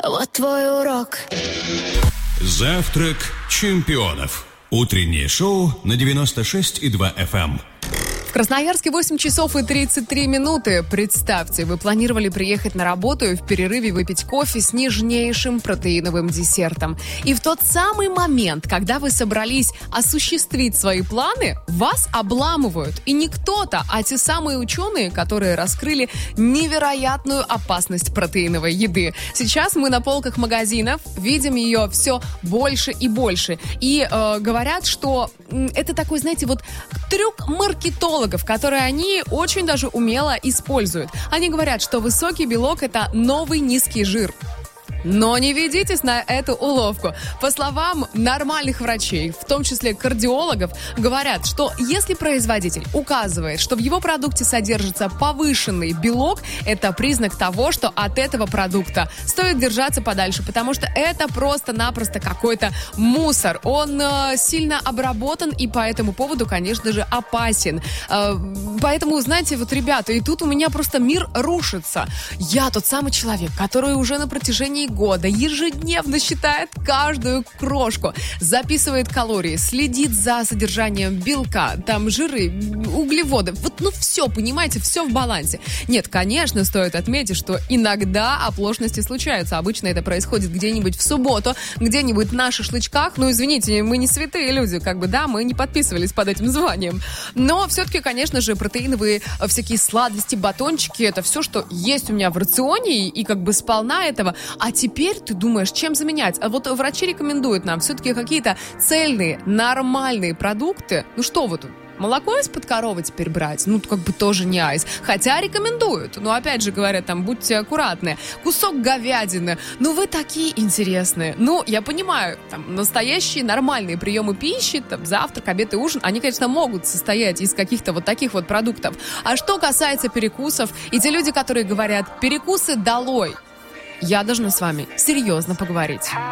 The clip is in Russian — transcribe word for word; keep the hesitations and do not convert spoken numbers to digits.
Вот твой урок. Завтрак чемпионов. Утреннее шоу на девяносто шесть и два эф эм. В Красноярске восемь часов и тридцать три минуты. Представьте, вы планировали приехать на работу и в перерыве выпить кофе с нежнейшим протеиновым десертом. И в тот самый момент, когда вы собрались осуществить свои планы, вас обламывают. И не кто-то, а те самые ученые, которые раскрыли невероятную опасность протеиновой еды. Сейчас мы на полках магазинов видим ее все больше и больше. И э, говорят, что э, это такой, знаете, вот трюк маркетологов, которые они очень даже умело используют. Они говорят, что высокий белок – это новый низкий жир. Но не ведитесь на эту уловку. По словам нормальных врачей, в том числе кардиологов, говорят, что если производитель указывает, что в его продукте содержится повышенный белок, это признак того, что от этого продукта стоит держаться подальше, потому что это просто-напросто какой-то мусор. Он э, сильно обработан и по этому поводу, конечно же, опасен. Э, поэтому, знаете, вот, ребята, и тут у меня просто мир рушится. Я тот самый человек, который уже на протяжении года ежедневно считает каждую крошку, записывает калории, следит за содержанием белка, там жиры, углеводы. Вот, ну все, понимаете, все в балансе. Нет, конечно, стоит отметить, что иногда оплошности случаются. Обычно это происходит где-нибудь в субботу, где-нибудь на шашлычках. Ну, извините, мы не святые люди, как бы, да, мы не подписывались под этим званием. Но все-таки, конечно же, протеиновые всякие сладости, батончики, это все, что есть у меня в рационе, и как бы сполна этого. А теперь ты думаешь, чем заменять? А вот врачи рекомендуют нам все-таки какие-то цельные, нормальные продукты. Ну что вот, молоко из-под коровы теперь брать? Ну, как бы тоже не айс. Хотя рекомендуют. Но опять же говорят, там, будьте аккуратны. Кусок говядины. Ну, вы такие интересные. Ну, я понимаю, там, настоящие нормальные приемы пищи, там, завтрак, обед и ужин, они, конечно, могут состоять из каких-то вот таких вот продуктов. А что касается перекусов, и те люди, которые говорят, перекусы долой, я должна с вами серьезно поговорить.